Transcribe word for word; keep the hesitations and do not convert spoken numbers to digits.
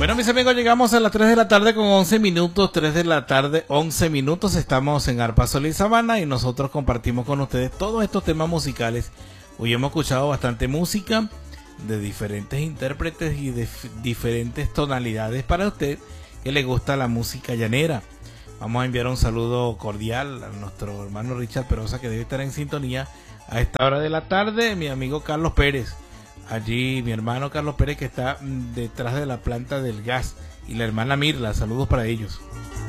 Bueno, mis amigos, llegamos a las tres de la tarde con once minutos, tres de la tarde, once minutos, estamos en Arpa, Sol y Sabana y nosotros compartimos con ustedes todos estos temas musicales. Hoy hemos escuchado bastante música de diferentes intérpretes y de diferentes tonalidades para usted que le gusta la música llanera. Vamos a enviar un saludo cordial a nuestro hermano Richard Perosa, que debe estar en sintonía a esta hora de la tarde, mi amigo Carlos Pérez. Allí mi hermano Carlos Pérez, que está detrás de la planta del gas, y la hermana Mirla, saludos para ellos.